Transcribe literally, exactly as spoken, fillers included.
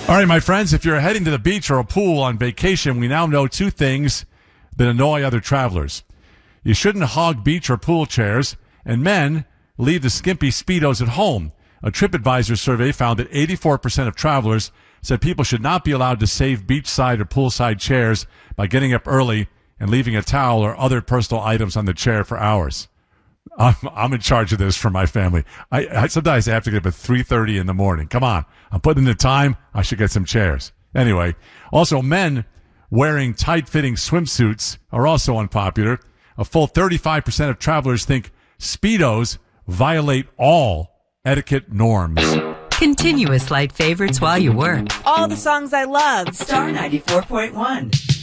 All right, my friends, if you're heading to the beach or a pool on vacation, we now know two things that annoy other travelers. You shouldn't hog beach or pool chairs, and men leave the skimpy Speedos at home. A TripAdvisor survey found that eighty-four percent of travelers said people should not be allowed to save beachside or poolside chairs by getting up early and leaving a towel or other personal items on the chair for hours. I'm, I'm in charge of this for my family. I, I sometimes I have to get up at three thirty in the morning. Come on. I'm putting in the time. I should get some chairs. Anyway, also men wearing tight-fitting swimsuits are also unpopular. A full thirty-five percent of travelers think Speedos violate all etiquette norms. Continuous light favorites while you work. All the songs I love. Star ninety-four point one.